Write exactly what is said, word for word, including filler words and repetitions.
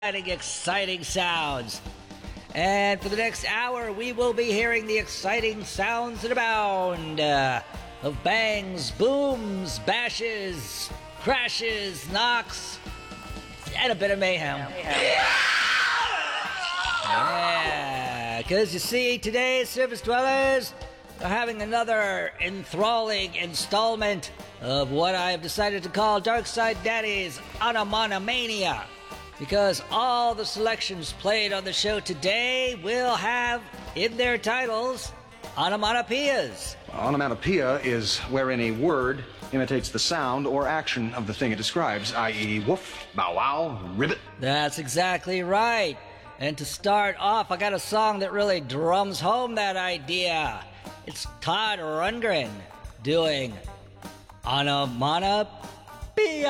exciting sounds. And for the next hour, we will be hearing the exciting sounds that abound uh, of bangs, booms, bashes, crashes, knocks, and a bit of mayhem. Yeah, because you see, today, Surface Dwellers are having another enthralling installment of what I have decided to call Darkside Daddy's Onomatopoeia. Because all the selections played on the show today will have, in their titles, onomatopoeias. Onomatopoeia is where any word imitates the sound or action of the thing it describes, that is woof, bow wow, ribbit. That's exactly right. And to start off, I got a song that really drums home that idea. It's Todd Rundgren doing Onomatopoeia.